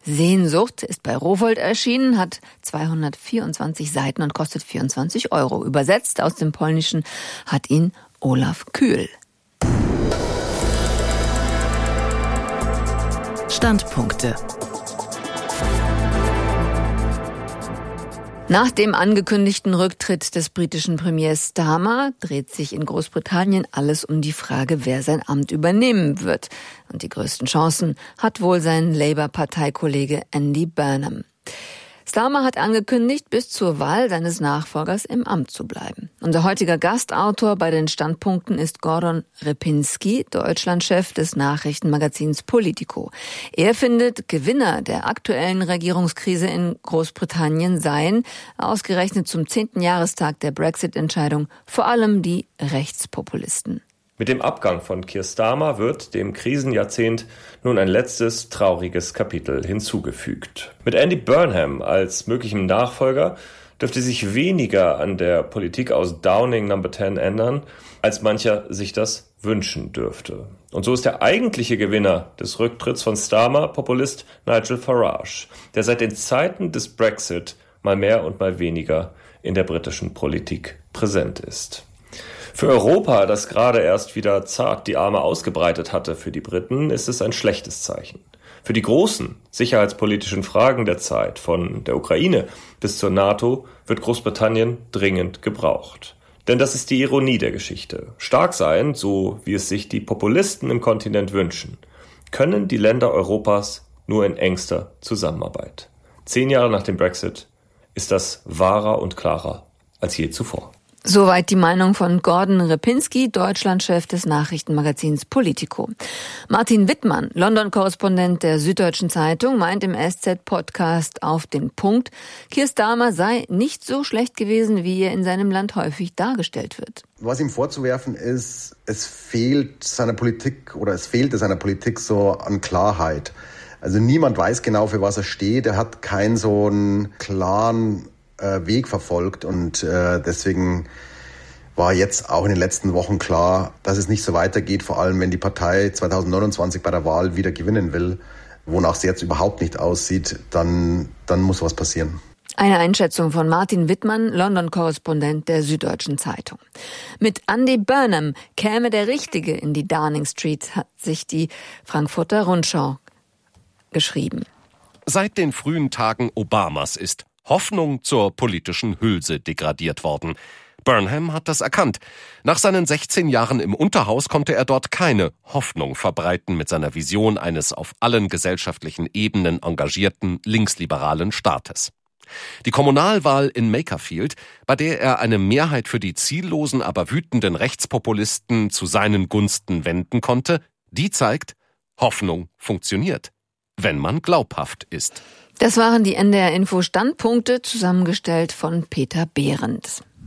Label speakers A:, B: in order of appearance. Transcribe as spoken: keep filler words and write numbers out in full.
A: Sehnsucht ist bei Rowohlt erschienen, hat zweihundertvierundzwanzig Seiten und kostet vierundzwanzig Euro. Übersetzt aus dem Polnischen hat ihn Olaf Kühl.
B: Standpunkte.
A: Nach dem angekündigten Rücktritt des britischen Premiers Starmer dreht sich in Großbritannien alles um die Frage, wer sein Amt übernehmen wird. Und die größten Chancen hat wohl sein Labour-Parteikollege Andy Burnham. Starmer hat angekündigt, bis zur Wahl seines Nachfolgers im Amt zu bleiben. Unser heutiger Gastautor bei den Standpunkten ist Gordon Repinski, Deutschlandchef des Nachrichtenmagazins Politico. Er findet, Gewinner der aktuellen Regierungskrise in Großbritannien seien, ausgerechnet zum zehnten Jahrestag der Brexit-Entscheidung, vor allem die Rechtspopulisten.
C: Mit dem Abgang von Keir Starmer wird dem Krisenjahrzehnt nun ein letztes trauriges Kapitel hinzugefügt. Mit Andy Burnham als möglichem Nachfolger dürfte sich weniger an der Politik aus Downing Number zehn ändern, als mancher sich das wünschen dürfte. Und so ist der eigentliche Gewinner des Rücktritts von Starmer Populist Nigel Farage, der seit den Zeiten des Brexit mal mehr und mal weniger in der britischen Politik präsent ist. Für Europa, das gerade erst wieder zart die Arme ausgebreitet hatte für die Briten, ist es ein schlechtes Zeichen. Für die großen sicherheitspolitischen Fragen der Zeit, von der Ukraine bis zur NATO, wird Großbritannien dringend gebraucht. Denn das ist die Ironie der Geschichte. Stark sein, so wie es sich die Populisten im Kontinent wünschen, können die Länder Europas nur in engster Zusammenarbeit. Zehn Jahre nach dem Brexit ist das wahrer und klarer als je zuvor.
A: Soweit die Meinung von Gordon Repinski, Deutschlandchef des Nachrichtenmagazins Politico. Martin Wittmann, London-Korrespondent der Süddeutschen Zeitung, meint im S Z-Podcast auf den Punkt, Keir Starmer sei nicht so schlecht gewesen, wie er in seinem Land häufig dargestellt wird.
D: Was ihm vorzuwerfen ist, es fehlt seiner Politik oder es fehlte seiner Politik so an Klarheit. Also niemand weiß genau, für was er steht. Er hat keinen so einen klaren Weg verfolgt und äh, deswegen war jetzt auch in den letzten Wochen klar, dass es nicht so weitergeht, vor allem wenn die Partei zwanzig neunundzwanzig bei der Wahl wieder gewinnen will, wonach es jetzt überhaupt nicht aussieht, dann, dann muss was passieren.
A: Eine Einschätzung von Martin Wittmann, London-Korrespondent der Süddeutschen Zeitung. Mit Andy Burnham käme der Richtige in die Downing Street, hat sich die Frankfurter Rundschau geschrieben.
E: Seit den frühen Tagen Obamas ist Hoffnung zur politischen Hülse degradiert worden. Burnham hat das erkannt. Nach seinen sechzehn Jahren im Unterhaus konnte er dort keine Hoffnung verbreiten mit seiner Vision eines auf allen gesellschaftlichen Ebenen engagierten linksliberalen Staates. Die Kommunalwahl in Makerfield, bei der er eine Mehrheit für die ziellosen, aber wütenden Rechtspopulisten zu seinen Gunsten wenden konnte, die zeigt, Hoffnung funktioniert, wenn man glaubhaft ist.
A: Das waren die N D R Info Standpunkte, zusammengestellt von Peter Behrendt.